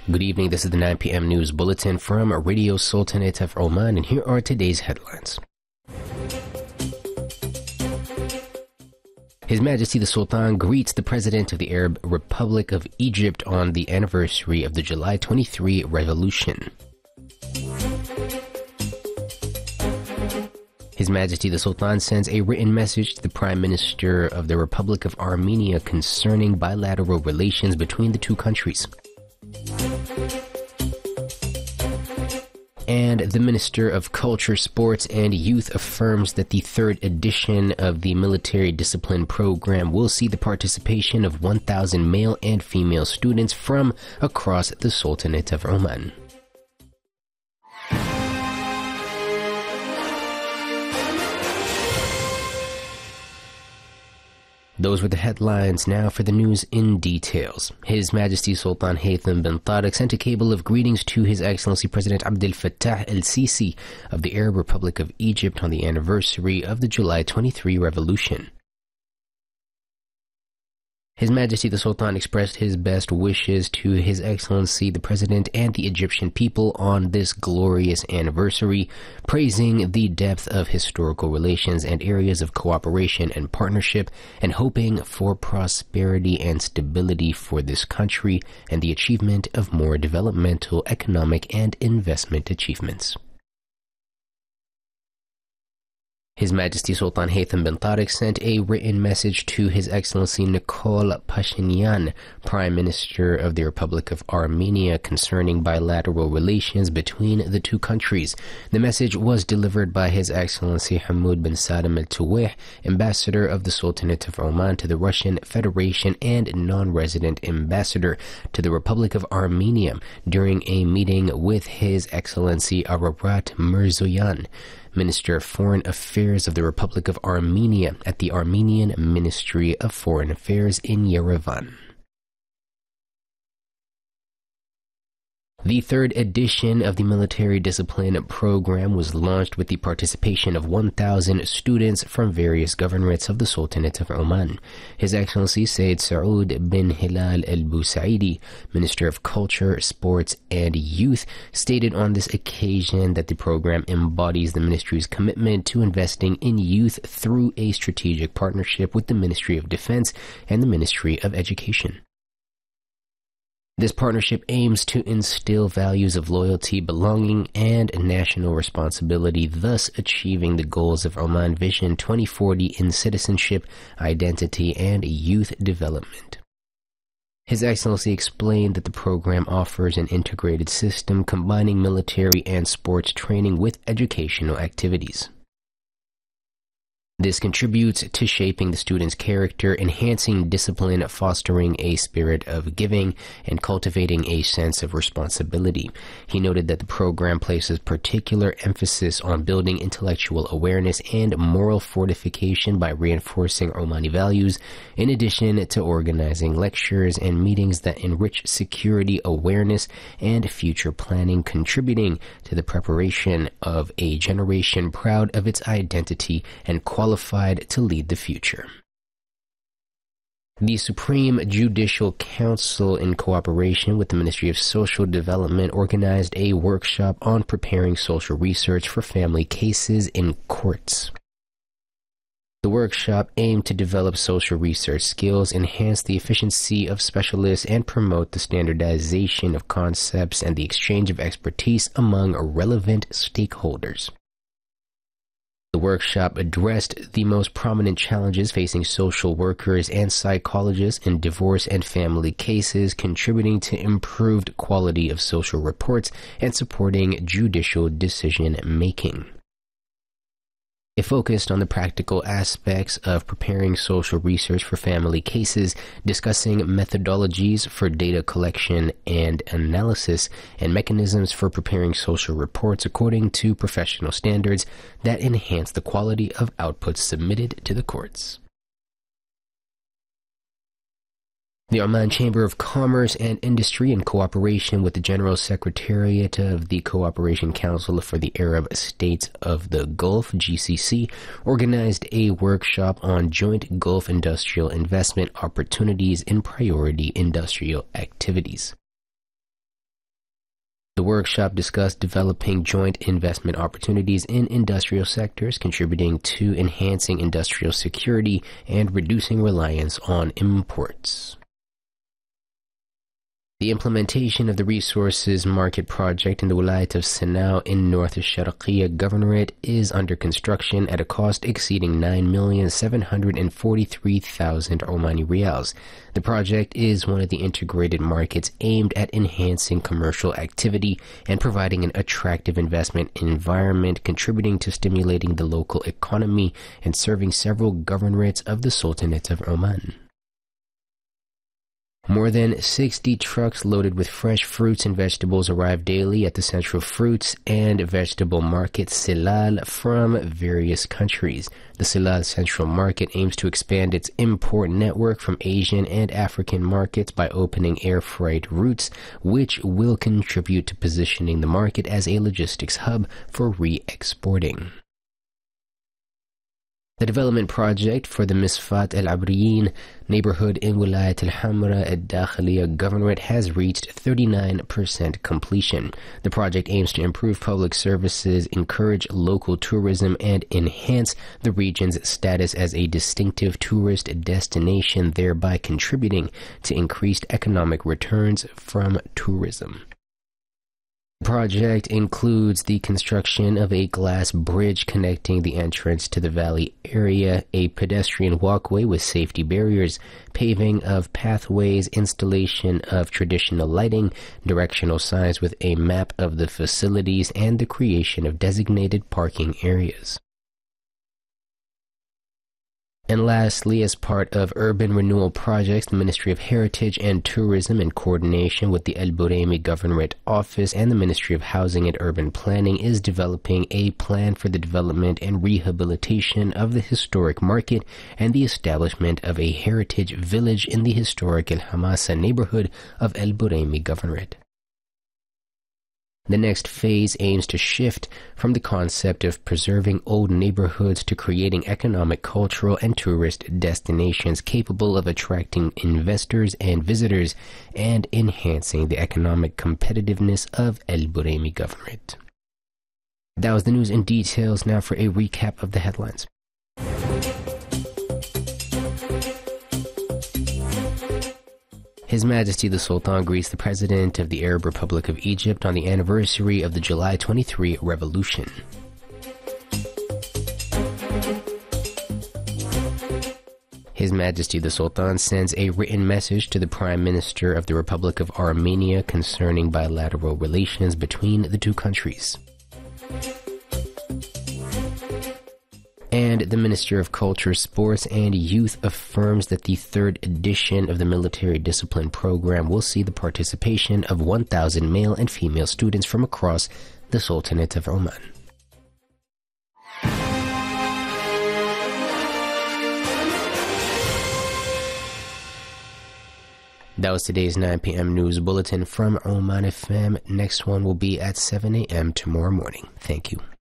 Good evening, this is the 9 p.m. news bulletin from Radio Sultanate of Oman, and here are today's headlines. His Majesty the Sultan greets the President of the Arab Republic of Egypt on the anniversary of the July 23 revolution. His Majesty the Sultan sends a written message to the Prime Minister of the Republic of Armenia concerning bilateral relations between the two countries. And the Minister of Culture, Sports and Youth affirms that the third edition of the military discipline program will see the participation of 1,000 male and female students from across the Sultanate of Oman. Those were the headlines. Now for the news in details. His Majesty Sultan Haytham bin Tariq sent a cable of greetings to His Excellency President Abdel Fattah el-Sisi of the Arab Republic of Egypt on the anniversary of the July 23 revolution. His Majesty the Sultan expressed his best wishes to His Excellency the President and the Egyptian people on this glorious anniversary, praising the depth of historical relations and areas of cooperation and partnership, and hoping for prosperity and stability for this country and the achievement of more developmental, economic, and investment achievements. His Majesty Sultan Haytham bin Tariq sent a written message to His Excellency Nikol Pashinyan, Prime Minister of the Republic of Armenia, concerning bilateral relations between the two countries. The message was delivered by His Excellency Hamoud bin Saddam al-Tuweh, Ambassador of the Sultanate of Oman to the Russian Federation and non-resident ambassador to the Republic of Armenia, during a meeting with His Excellency Ararat Mirzoyan, Minister of Foreign Affairs of the Republic of Armenia, at the Armenian Ministry of Foreign Affairs in Yerevan. The third edition of the military discipline program was launched with the participation of 1,000 students from various governorates of the Sultanate of Oman. His Excellency Sayyid Saud bin Hilal al-Busaidi, Minister of Culture, Sports and Youth, stated on this occasion that the program embodies the ministry's commitment to investing in youth through a strategic partnership with the Ministry of Defense and the Ministry of Education. This partnership aims to instill values of loyalty, belonging, and national responsibility, thus achieving the goals of Oman Vision 2040 in citizenship, identity, and youth development. His Excellency explained that the program offers an integrated system combining military and sports training with educational activities. This contributes to shaping the student's character, enhancing discipline, fostering a spirit of giving, and cultivating a sense of responsibility. He noted that the program places particular emphasis on building intellectual awareness and moral fortification by reinforcing Omani values, in addition to organizing lectures and meetings that enrich security awareness and future planning, contributing to the preparation of a generation proud of its identity and qualified to lead the future. The Supreme Judicial Council, in cooperation with the Ministry of Social Development, organized a workshop on preparing social research for family cases in courts. The workshop aimed to develop social research skills, enhance the efficiency of specialists, and promote the standardization of concepts and the exchange of expertise among relevant stakeholders. The workshop addressed the most prominent challenges facing social workers and psychologists in divorce and family cases, contributing to improved quality of social reports and supporting judicial decision-making. It focused on the practical aspects of preparing social research for family cases, discussing methodologies for data collection and analysis, and mechanisms for preparing social reports according to professional standards that enhance the quality of outputs submitted to the courts. The Oman Chamber of Commerce and Industry, in cooperation with the General Secretariat of the Cooperation Council for the Arab States of the Gulf, GCC, organized a workshop on joint Gulf industrial investment opportunities in priority industrial activities. The workshop discussed developing joint investment opportunities in industrial sectors, contributing to enhancing industrial security and reducing reliance on imports. The implementation of the Resources Market Project in the Wilayat of Sanaa in North Sharqiya Governorate is under construction at a cost exceeding 9,743,000 Omani Riyals. The project is one of the integrated markets aimed at enhancing commercial activity and providing an attractive investment environment, contributing to stimulating the local economy and serving several governorates of the Sultanate of Oman. More than 60 trucks loaded with fresh fruits and vegetables arrive daily at the Central Fruits and Vegetable Market Silal from various countries. The Silal Central Market aims to expand its import network from Asian and African markets by opening air freight routes, which will contribute to positioning the market as a logistics hub for re-exporting. The development project for the Misfat Al Abriyin neighborhood in Wilayat Al Hamra Al Dakhiliya Governorate has reached 39% completion. The project aims to improve public services, encourage local tourism, and enhance the region's status as a distinctive tourist destination, thereby contributing to increased economic returns from tourism. The project includes the construction of a glass bridge connecting the entrance to the valley area, a pedestrian walkway with safety barriers, paving of pathways, installation of traditional lighting, directional signs with a map of the facilities, and the creation of designated parking areas. And lastly, as part of urban renewal projects, the Ministry of Heritage and Tourism, in coordination with the Al Buraimi Governorate Office and the Ministry of Housing and Urban Planning, is developing a plan for the development and rehabilitation of the historic market and the establishment of a heritage village in the historic Al Hamasa neighborhood of Al Buraimi Governorate. The next phase aims to shift from the concept of preserving old neighborhoods to creating economic, cultural, and tourist destinations capable of attracting investors and visitors and enhancing the economic competitiveness of Al Buraimi Governorate. That was the news in details. Now for a recap of the headlines. His Majesty the Sultan greets the President of the Arab Republic of Egypt on the anniversary of the July 23 revolution. His Majesty the Sultan sends a written message to the Prime Minister of the Republic of Armenia concerning bilateral relations between the two countries. And the Minister of Culture, Sports, and Youth affirms that the third edition of the military discipline program will see the participation of 1,000 male and female students from across the Sultanate of Oman. That was today's 9 p.m. news bulletin from Oman FM. Next one will be at 7 a.m. tomorrow morning. Thank you.